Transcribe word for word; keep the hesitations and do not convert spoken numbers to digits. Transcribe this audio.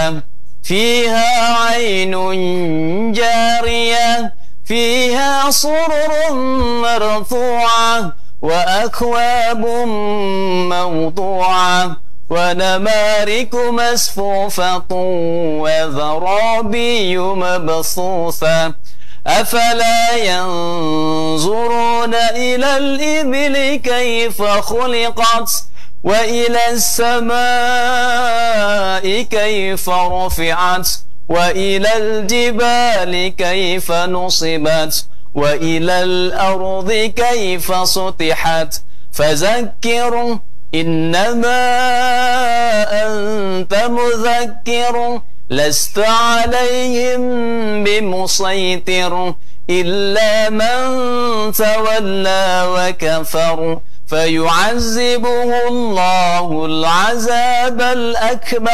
فيها عين جارية فيها سرر مرفوعة وأكواب موضوعة ونمارك مصفوفة وزرابي مبثوثة أفلا ينظرون إلى الإبل كيف خلقت وإلى السماء كيف رفعت وإلى الجبال كيف نصبت وإلى الأرض كيف سطحت فذكر إنما أنت مذكر لست عليهم بمسيطر إلا من تولى وكفر فيعذبه الله العذاب الأكبر